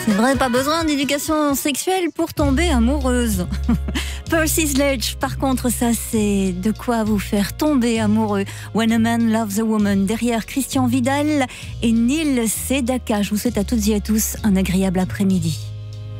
C'est vrai, pas besoin d'éducation sexuelle pour tomber amoureuse. Percy Sledge, par contre, ça c'est de quoi vous faire tomber amoureux. When a Man Loves a Woman, derrière Christian Vidal et Neil Sedaka. Je vous souhaite à toutes et à tous un agréable après-midi.